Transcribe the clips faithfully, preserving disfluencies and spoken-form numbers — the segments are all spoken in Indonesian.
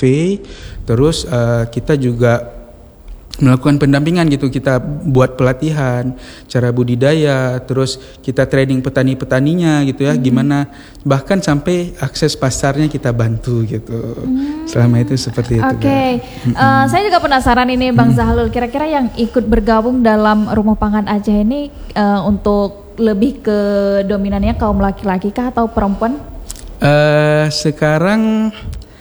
survei, terus uh, kita juga melakukan pendampingan gitu, kita buat pelatihan cara budidaya, terus kita training petani-petaninya gitu ya, hmm. gimana, bahkan sampai akses pasarnya kita bantu gitu. Hmm. Selama itu seperti itu. Oke, okay. hmm. uh, saya juga penasaran ini Bang hmm. Zahlul, kira-kira yang ikut bergabung dalam Rumah Pangan Aceh ini uh, untuk lebih ke dominannya kaum laki-laki kah atau perempuan? Uh, sekarang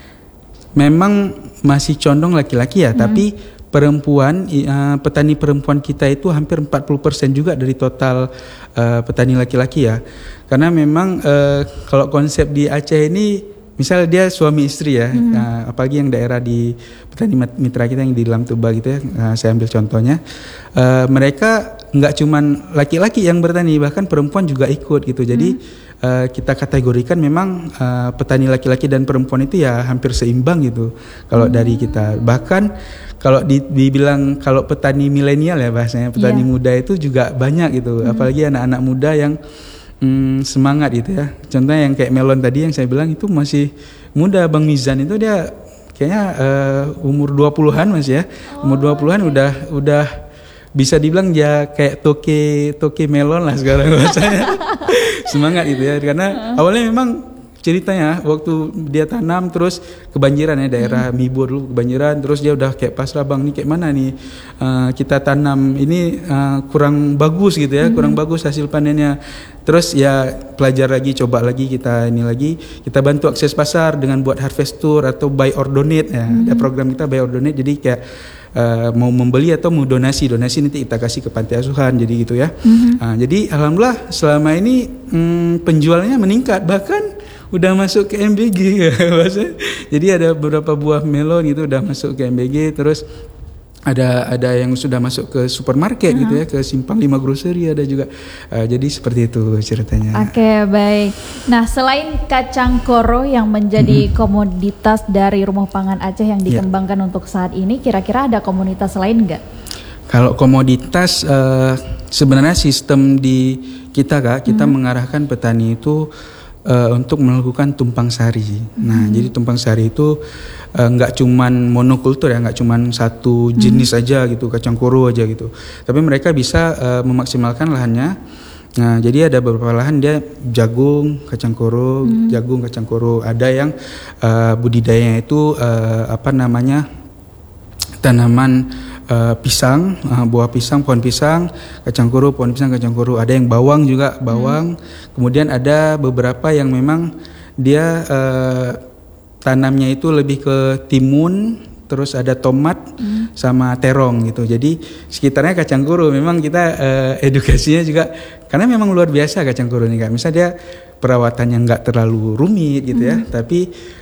memang masih condong laki-laki ya, hmm. tapi perempuan, uh, petani perempuan kita itu hampir empat puluh persen juga dari total uh, petani laki-laki ya. Karena memang uh, kalau konsep di Aceh ini, misal dia suami istri ya, mm-hmm. uh, apalagi yang daerah di petani mitra kita yang di Lam Toba gitu ya, uh, saya ambil contohnya, uh, mereka nggak cuman laki-laki yang bertani, bahkan perempuan juga ikut gitu. Jadi mm-hmm. Uh, kita kategorikan memang uh, petani laki-laki dan perempuan itu ya hampir seimbang gitu kalau hmm. dari kita. Bahkan kalau di, dibilang kalau petani milenial ya bahasanya, petani yeah. muda itu juga banyak gitu. Hmm. Apalagi anak-anak muda yang hmm, semangat gitu ya. Contohnya yang kayak melon tadi yang saya bilang itu masih muda, Bang Mizan itu dia kayaknya uh, umur dua puluhan Mas ya. Oh, umur dua puluhan okay. udah udah bisa dibilang ya kayak toke toke melon lah sekarang bahasanya. Semangat gitu ya, karena uh. awalnya memang ceritanya waktu dia tanam terus kebanjiran ya, daerah hmm. Mibo dulu kebanjiran, terus dia udah kayak pasrah, Bang nih kayak mana nih uh, kita tanam ini uh, kurang bagus gitu ya, hmm. kurang bagus hasil panennya. Terus ya pelajar lagi, coba lagi kita ini lagi, kita bantu akses pasar dengan buat harvest tour atau buy or donate ya. Hmm. Ada program kita buy or donate, jadi kayak Uh, mau membeli atau mau donasi, donasi nanti kita kasih ke panti asuhan, jadi gitu ya. Mm-hmm. Uh, jadi alhamdulillah selama ini hmm, penjualannya meningkat, bahkan udah masuk ke M B G. Jadi ada beberapa buah melon itu udah masuk ke M B G, terus ada ada yang sudah masuk ke supermarket uh-huh. gitu ya, ke Simpang Lima Grocery ada juga. Uh, jadi seperti itu ceritanya. Oke, okay, baik. Nah, selain kacang koro yang menjadi uh-huh. komoditas dari Rumah Pangan Aceh yang dikembangkan yeah. untuk saat ini, kira-kira ada komunitas lain nggak? Kalau komoditas uh, sebenarnya sistem di kita Kak, kita uh-huh. mengarahkan petani itu Uh, untuk melakukan tumpang sari. Hmm. Nah, jadi tumpang sari itu nggak uh, cuman monokultur ya, nggak cuman satu jenis hmm. aja gitu, kacang koro aja gitu. Tapi mereka bisa uh, memaksimalkan lahannya. Nah, jadi ada beberapa lahan dia jagung, kacang koro, hmm. jagung, kacang koro. Ada yang uh, budidayanya itu uh, apa namanya tanaman Uh, pisang, uh, buah pisang, pohon pisang, kacang koro, pohon pisang, kacang koro. Ada yang bawang juga, bawang. Hmm. Kemudian ada beberapa yang memang dia uh, tanamnya itu lebih ke timun, terus ada tomat hmm. sama terong gitu. Jadi sekitarnya kacang koro. Memang kita uh, edukasinya juga, karena memang luar biasa kacang koro ini Kak. Misalnya dia perawatannya nggak terlalu rumit gitu ya, hmm. tapi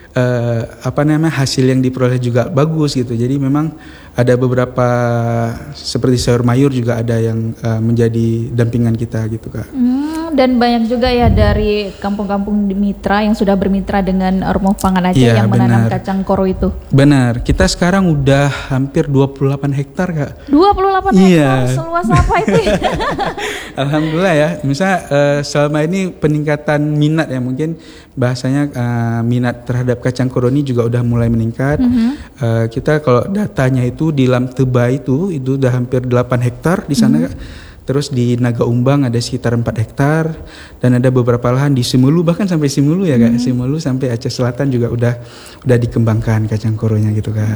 uh, apa namanya hasil yang diperoleh juga bagus gitu. Jadi memang ada beberapa seperti sayur mayur juga ada yang uh, menjadi dampingan kita gitu Kak. Hmm, dan banyak juga ya dari kampung-kampung di mitra yang sudah bermitra dengan Rumah Pangan Aceh ya, yang menanam benar. Kacang koro itu. Benar, kita sekarang udah hampir dua puluh delapan hektar Kak. dua puluh delapan hektar, seluas apa itu? Alhamdulillah ya, misalnya uh, selama ini peningkatan minat ya, mungkin bahasanya uh, minat terhadap kacang koro ini juga udah mulai meningkat. Mm-hmm. uh, kita kalau datanya itu di Lam Toba itu itu udah hampir delapan hektar di sana. Mm-hmm. Terus di Naga Umbang ada sekitar empat hektar, dan ada beberapa lahan di Simelu, bahkan sampai Simelu ya Kak. Mm-hmm. Simelu sampai Aceh Selatan juga udah udah dikembangkan kacang koronya gitu Kak.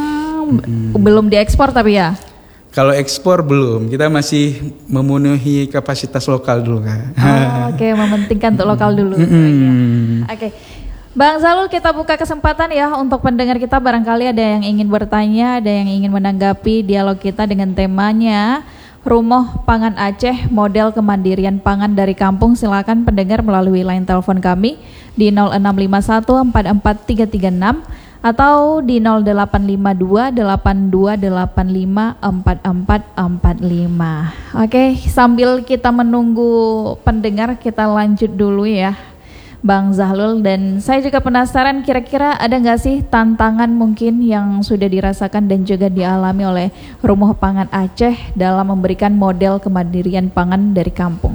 Mm, mm-hmm. Belum diekspor tapi ya? Kalau ekspor belum, kita masih memenuhi kapasitas lokal dulu Kak. Oh, oke, okay. Mementingkan untuk lokal dulu. Mm-hmm. Oke. Okay. Bang Zahlul, kita buka kesempatan ya untuk pendengar kita, barangkali ada yang ingin bertanya, ada yang ingin menanggapi dialog kita dengan temanya Rumah Pangan Aceh, model kemandirian pangan dari kampung. Silakan pendengar melalui line telepon kami di nol enam lima satu empat empat tiga tiga enam atau di nol delapan lima dua delapan dua delapan lima empat empat empat lima. Oke, sambil kita menunggu pendengar, kita lanjut dulu ya Bang Zahlul. Dan saya juga penasaran, kira-kira ada nggak sih tantangan mungkin yang sudah dirasakan dan juga dialami oleh Rumah Pangan Aceh dalam memberikan model kemandirian pangan dari kampung?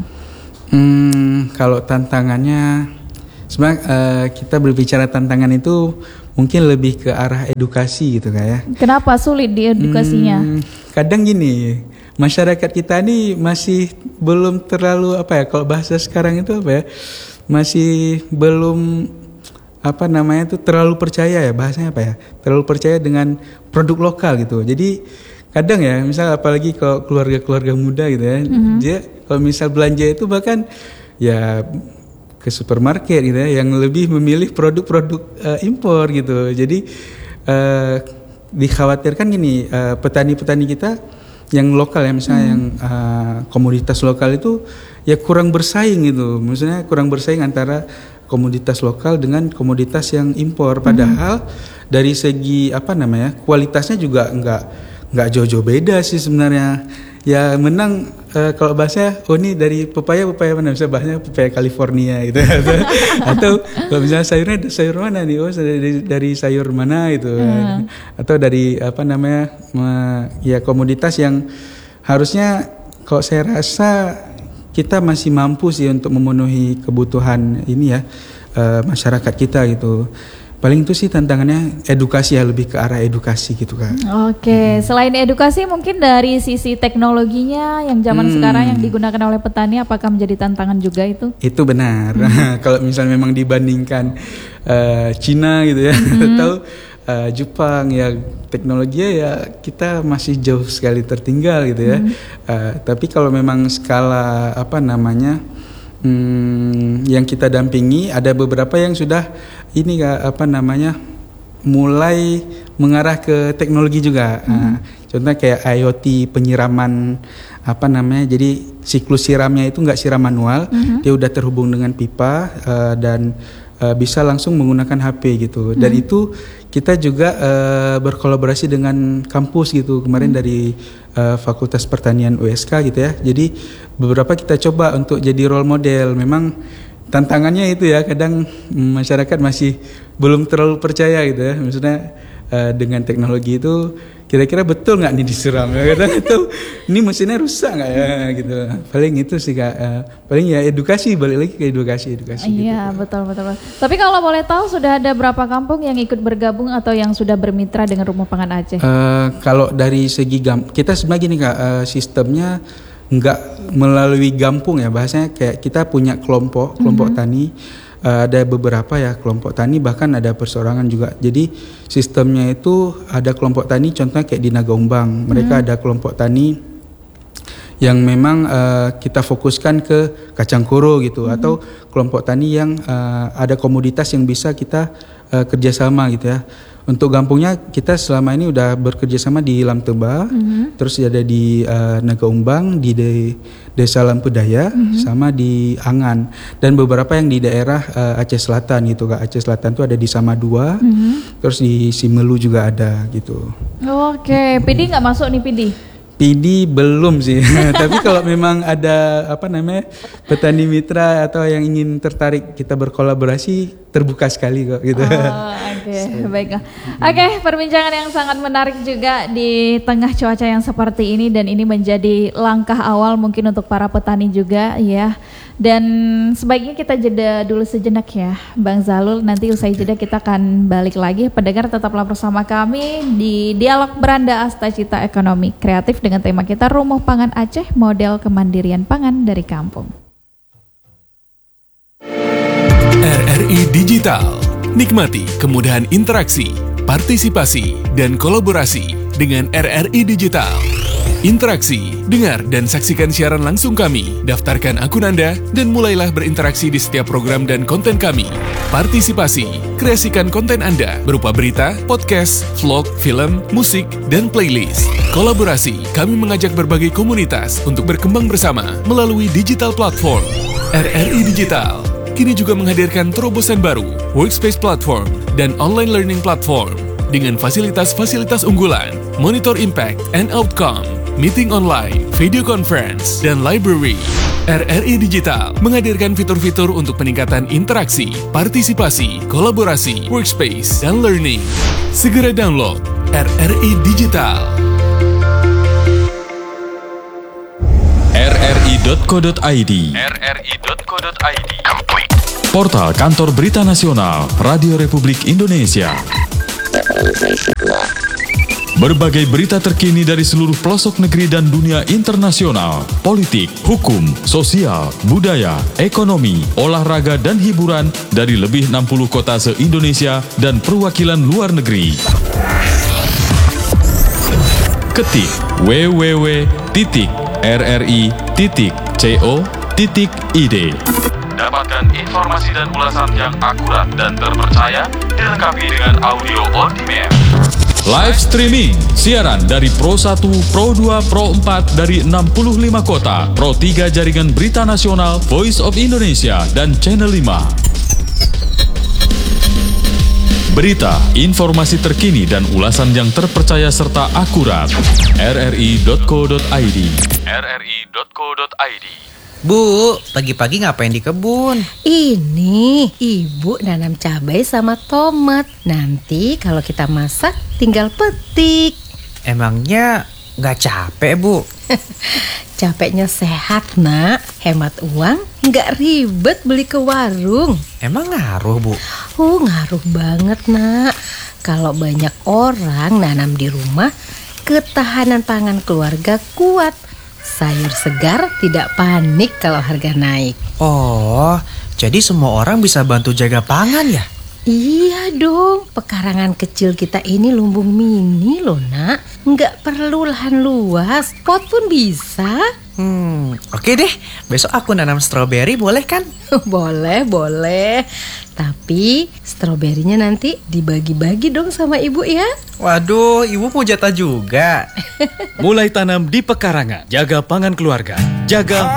Hmm, kalau tantangannya, sebenarnya uh, kita berbicara tantangan itu mungkin lebih ke arah edukasi gitu Kak ya. Kenapa sulit di edukasinya? Hmm, kadang gini, masyarakat kita ini masih belum terlalu apa ya, kalau bahasa sekarang itu apa ya, masih belum apa namanya itu terlalu percaya ya, bahasanya apa ya, terlalu percaya dengan produk lokal gitu. Jadi kadang ya, misal apalagi kalau keluarga-keluarga muda gitu ya, mm-hmm. dia kalau misal belanja itu bahkan ya ke supermarket gitu ya, yang lebih memilih produk-produk uh, impor gitu. Jadi uh, dikhawatirkan gini, uh, petani-petani kita yang lokal ya, misalnya hmm. yang uh, komoditas lokal itu ya kurang bersaing gitu. Maksudnya kurang bersaing antara komoditas lokal dengan komoditas yang impor. Padahal hmm. dari segi apa namanya, kualitasnya juga enggak enggak jauh-jauh beda sih sebenarnya. Ya menang uh, kalau bahasanya, oh ini dari pepaya pepaya mana, bisa bahasanya pepaya California gitu atau, atau kalau misalnya sayurnya sayur mana nih, oh dari, dari sayur mana gitu, hmm. atau dari apa namanya uh, ya komoditas yang harusnya kalau saya rasa kita masih mampu sih untuk memenuhi kebutuhan ini ya uh, masyarakat kita gitu. Paling itu sih tantangannya edukasi ya, lebih ke arah edukasi gitu Kak. Oke, hmm. selain edukasi mungkin dari sisi teknologinya yang zaman hmm. sekarang yang digunakan oleh petani, apakah menjadi tantangan juga itu? Itu benar. Hmm. Kalau misalnya memang dibandingkan uh, Cina gitu ya, hmm. atau uh, Jepang ya, teknologinya ya kita masih jauh sekali tertinggal gitu ya. Hmm. Uh, tapi kalau memang skala apa namanya, Hmm, yang kita dampingi ada beberapa yang sudah ini apa namanya mulai mengarah ke teknologi juga. Hmm. Nah, contohnya kayak I O T penyiraman apa namanya, jadi siklus siramnya itu nggak siram manual, hmm. dia udah terhubung dengan pipa uh, dan uh, bisa langsung menggunakan H P gitu. Dan hmm. itu kita juga uh, berkolaborasi dengan kampus gitu kemarin hmm. dari uh, Fakultas Pertanian U S K gitu ya. Jadi beberapa kita coba untuk jadi role model. Memang tantangannya itu ya, kadang masyarakat masih belum terlalu percaya gitu ya. Maksudnya uh, dengan teknologi itu kira-kira betul nggak nih disiram ya, kadang itu ini mesinnya rusak nggak ya gitu. Paling itu sih Kak, uh, paling ya edukasi, balik lagi ke edukasi edukasi. Iya gitu. betul, betul betul. Tapi kalau boleh tahu sudah ada berapa kampung yang ikut bergabung atau yang sudah bermitra dengan Rumah Pangan Aceh? Uh, kalau dari segi gam, kita sebenarnya gini Kak, uh, sistemnya nggak melalui gampung ya, bahasanya kayak kita punya kelompok kelompok mm-hmm. tani, uh, ada beberapa ya kelompok tani, bahkan ada perseorangan juga. Jadi sistemnya itu ada kelompok tani, contohnya kayak di Nagaumbang, mereka mm-hmm. ada kelompok tani yang memang uh, kita fokuskan ke kacang koro gitu, mm-hmm. atau kelompok tani yang uh, ada komoditas yang bisa kita uh, kerjasama gitu ya. Untuk gampungnya kita selama ini udah bekerja sama di Lamteba, mm-hmm. terus ada di uh, Nagaumbang, di de, Desa Lampedaya, mm-hmm. sama di Angan, dan beberapa yang di daerah uh, Aceh Selatan gitu Kak. Aceh Selatan tuh ada di Samadua, mm-hmm. terus di Simelu juga ada gitu. Oke, P D nggak masuk nih P D? P D belum sih, tapi kalau memang ada apa namanya petani mitra atau yang ingin tertarik kita berkolaborasi, terbuka sekali kok gitu. Oh, Oke, okay. Baiklah. Oke, okay, perbincangan yang sangat menarik juga di tengah cuaca yang seperti ini, dan ini menjadi langkah awal mungkin untuk para petani juga ya. Dan sebaiknya kita jeda dulu sejenak ya Bang Zahlul, nanti usai jeda kita akan balik lagi. Pendengar tetaplah bersama kami di Dialog Beranda Asta Cita Ekonomi Kreatif dengan tema kita Rumah Pangan Aceh, model kemandirian pangan dari kampung. R R I Digital, nikmati kemudahan interaksi, partisipasi, dan kolaborasi dengan R R I Digital. Interaksi, dengar dan saksikan siaran langsung kami, daftarkan akun Anda, dan mulailah berinteraksi di setiap program dan konten kami. Partisipasi, kreasikan konten Anda berupa berita, podcast, vlog, film, musik, dan playlist. Kolaborasi, kami mengajak berbagai komunitas untuk berkembang bersama melalui digital platform. R R I Digital kini juga menghadirkan terobosan baru, workspace platform, dan online learning platform dengan fasilitas-fasilitas unggulan, monitor impact and outcome, meeting online, video conference, dan library. R R I Digital menghadirkan fitur-fitur untuk peningkatan interaksi, partisipasi, kolaborasi, workspace, dan learning. Segera download R R I Digital. R R I dot co dot I D R R I dot co dot I D Portal Kantor Berita Nasional Radio Republik Indonesia. Berbagai berita terkini dari seluruh pelosok negeri dan dunia internasional, politik, hukum, sosial, budaya, ekonomi, olahraga, dan hiburan dari lebih enam puluh kota se-Indonesia dan perwakilan luar negeri. Ketik w w w titik r r i titik co titik i d. Dapatkan informasi dan ulasan yang akurat dan terpercaya dilengkapi dengan audio on demand. Live streaming, siaran dari Pro satu, Pro dua, Pro empat dari enam puluh lima kota, Pro tiga Jaringan Berita Nasional, Voice of Indonesia, dan Channel lima. Berita, informasi terkini dan ulasan yang terpercaya serta akurat. r r i titik co titik i d r r i titik co titik i d. Bu, pagi-pagi ngapain di kebun? Ini ibu nanam cabai sama tomat. Nanti kalau kita masak tinggal petik. Emangnya nggak capek, Bu? Capeknya sehat, nak. Hemat uang, nggak ribet beli ke warung. Emang ngaruh, Bu? Oh, ngaruh banget, nak. Kalau banyak orang nanam di rumah, ketahanan pangan keluarga kuat. Sayur segar tidak panik kalau harga naik. Oh, jadi semua orang bisa bantu jaga pangan ya? Iya dong, pekarangan kecil kita ini lumbung mini loh, nak. Nggak perlu lahan luas, pot pun bisa. Hmm, oke deh. Besok aku nanam stroberi, boleh kan? Boleh, boleh. Tapi stroberinya nanti dibagi-bagi dong sama ibu ya. Waduh, ibu mau jatah juga. Mulai tanam di pekarangan, jaga pangan keluarga, jaga